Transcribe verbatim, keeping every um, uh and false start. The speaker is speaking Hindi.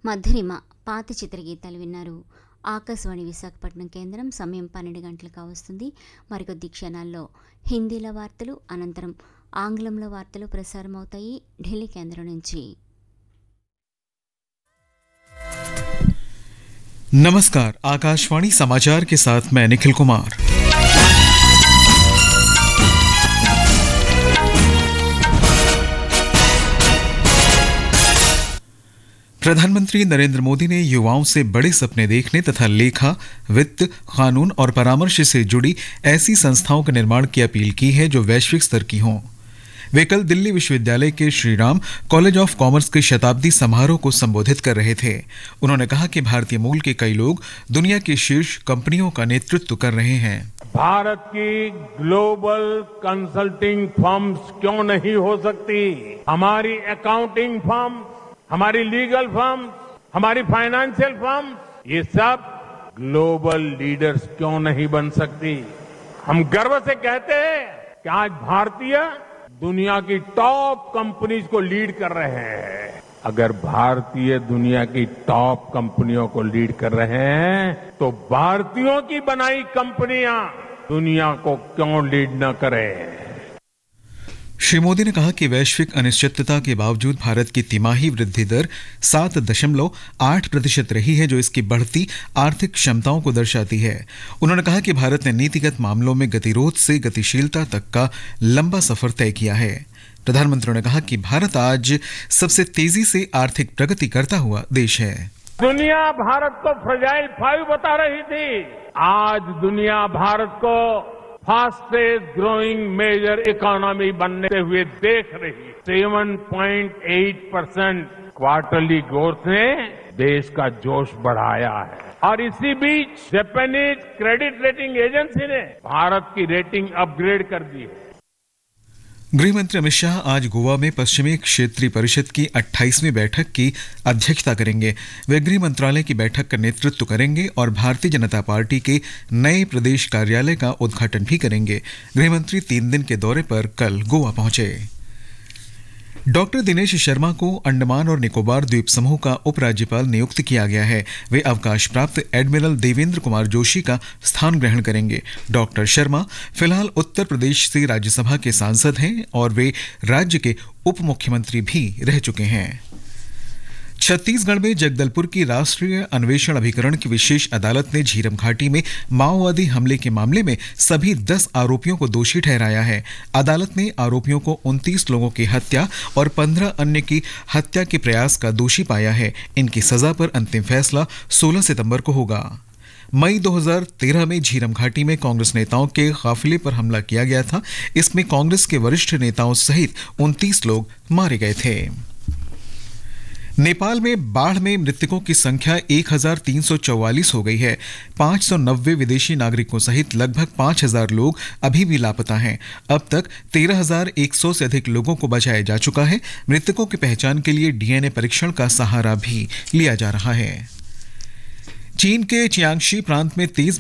మధురిమ పాత చిత్రగీతాలు విన్నారు. ఆకాశవాణి విశాఖపట్నం కేంద్రం సమయం పన్నెండు గంటలకు వస్తుంది. మరికొద్ది క్షణాల్లో హిందీలో వార్తలు, అనంతరం ఆంగ్లంలో వార్తలు ప్రసారమవుతాయి ఢిల్లీ కేంద్రం నుంచి. नमस्कार, आकाशवाणी समाचार के साथ मैं निखिल कुमार। प्रधानमंत्री नरेंद्र मोदी ने युवाओं से बड़े सपने देखने तथा लेखा, वित्त, कानून और परामर्श से जुड़ी ऐसी संस्थाओं के निर्माण की अपील की है जो वैश्विक स्तर की हों। वे कल दिल्ली विश्वविद्यालय के श्रीराम कॉलेज ऑफ कॉमर्स के शताब्दी समारोह को संबोधित कर रहे थे। उन्होंने कहा कि भारतीय मूल के कई लोग दुनिया की शीर्ष कंपनियों का नेतृत्व कर रहे हैं। भारत की ग्लोबल कंसल्टिंग फर्म्स क्यों नहीं हो सकती? हमारी अकाउंटिंग फर्म, हमारी लीगल फर्म, हमारी फाइनेंशियल फर्म, ये सब ग्लोबल लीडर्स क्यों नहीं बन सकती? हम गर्व से कहते हैं कि आज भारतीय दुनिया की टॉप कंपनीज को लीड कर रहे हैं। अगर भारतीय दुनिया की टॉप कंपनियों को लीड कर रहे हैं तो भारतीयों की बनाई कंपनियां दुनिया को क्यों लीड न करें? श्री मोदी ने कहा कि वैश्विक अनिश्चितता के बावजूद भारत की तिमाही वृद्धि दर सात दशमलव आठ प्रतिशत रही है, जो इसकी बढ़ती आर्थिक क्षमताओं को दर्शाती है। उन्होंने कहा कि भारत ने नीतिगत मामलों में गतिरोध से गतिशीलता तक का लंबा सफर तय किया है। प्रधानमंत्री ने कहा कि भारत आज सबसे तेजी से आर्थिक प्रगति करता हुआ देश है। दुनिया भारत को फ्रजाइल फाइव बता रही थी, आज दुनिया भारत को फास्टेस्ट ग्रोइंग मेजर इकोनॉमी बनते हुए देख रही। सात पॉइंट आठ परसेंट क्वार्टरली ग्रोथ ने देश का जोश बढ़ाया है। और इसी बीच जापानीज क्रेडिट रेटिंग एजेंसी ने भारत की रेटिंग अपग्रेड कर दी है। गृह मंत्री अमित शाह आज गोवा में पश्चिमी क्षेत्रीय परिषद की अट्ठाईसवीं बैठक की अध्यक्षता करेंगे। वे गृह मंत्रालय की बैठक का नेतृत्व करेंगे और भारतीय जनता पार्टी के नए प्रदेश कार्यालय का उद्घाटन भी करेंगे। गृह मंत्री तीन दिन के दौरे पर कल गोवा पहुंचे। डॉक्टर दिनेश शर्मा को अंडमान और निकोबार द्वीप समूह का उपराज्यपाल नियुक्त किया गया है। वे अवकाश प्राप्त एडमिरल देवेंद्र कुमार जोशी का स्थान ग्रहण करेंगे। डॉक्टर शर्मा फिलहाल उत्तर प्रदेश से राज्यसभा के सांसद हैं और वे राज्य के उप मुख्यमंत्री भी रह चुके हैं। छत्तीसगढ़ में जगदलपुर की राष्ट्रीय अन्वेषण अभिकरण की विशेष अदालत ने झीरम घाटी में माओवादी हमले के मामले में सभी दस आरोपियों को दोषी ठहराया है। अदालत ने आरोपियों को उनतीस लोगों की हत्या और पंद्रह अन्य की हत्या के प्रयास का दोषी पाया है। इनकी सजा पर अंतिम फैसला सोलह सितंबर को होगा। मई दो हज़ार तेरह में झीरम घाटी में कांग्रेस नेताओं के काफिले पर हमला किया गया था। इसमें कांग्रेस के वरिष्ठ नेताओं सहित उनतीस लोग मारे गए थे। नेपाल में बाढ़ में मृतकों की संख्या एक हजार तीन सौ चौवालीस हो गई है। पाँच सौ नब्बे विदेशी नागरिकों सहित लगभग पाँच हजार लोग अभी भी लापता हैं। अब तक तेरह हजार एक सौ से अधिक लोगों को बचाया जा चुका है। मृतकों की पहचान के लिए डीएनए परीक्षण का सहारा भी लिया जा रहा है। चीन के चियांगशी प्रांत में तेज